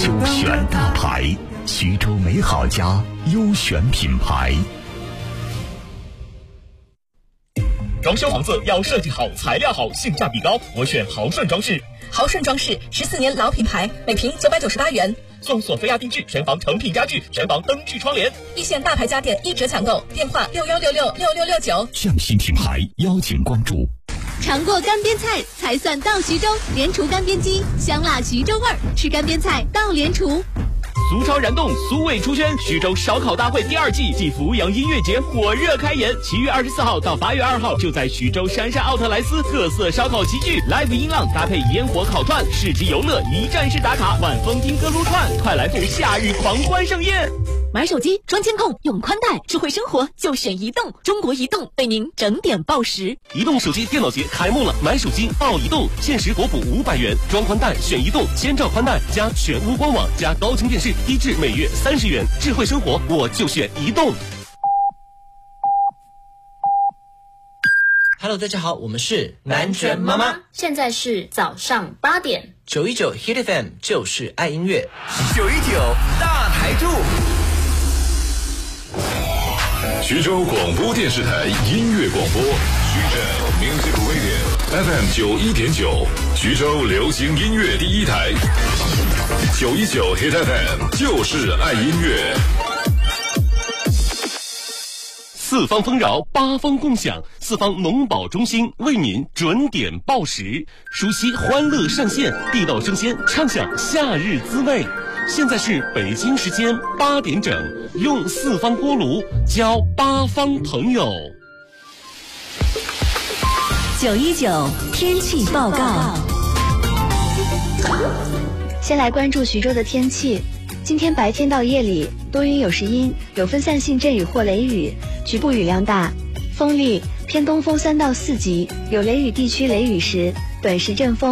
就选大牌，徐州美好家优选品牌。 装修房子要设计好、材料好、性价比高，我选豪顺装饰。 豪顺装饰14年老品牌，每平998元， 送索菲亚定制、全房成品家具、全房灯具窗帘， 一线大牌家电1折抢购，电话61666669。 匠心品牌邀请关注。 尝过干煸菜才算到徐州，莲厨干煸鸡，香辣徐州味儿，吃干煸菜到莲厨。 俗超燃动，苏味出圈，徐州烧烤大会第2季暨阜阳音乐节火热开演，7月24号到8月2号，就在徐州杉杉奥特莱斯特色烧烤齐聚 ，live 音浪搭配烟火烤串，市集游乐一站式打卡，晚风听歌撸串，快来赴夏日狂欢盛宴！ 买手机装监控，用宽带，智慧生活就选移动。中国移动为您整点报时。 移动手机电脑节开幕了，买手机报移动，限时国补500元，装宽带选移动，千兆宽带加全屋官网加高清电视，低至每月30元。智慧生活我就选移动。 Hello， 大家好，我们是南拳妈妈。 现在是早上8点 ，919 Hit FM 就是爱音乐 ，919大台柱。 徐州广播电视台音乐广播，徐州 Music Radio FM 91.9，徐州流行音乐第一台，919 Hit FM 就是爱音乐。 四方丰饶，八方共享，四方农保中心为您准点报时，熟悉欢乐上线，地道生鲜，畅享夏日滋味。现在是北京时间8点整，用四方锅炉交八方朋友。 919天气报告。 先来关注徐州的天气。今天白天到夜里多云有时阴，有分散性阵雨或雷雨，局部雨量大，风力偏东风3到4级，有雷雨地区雷雨时，短时阵风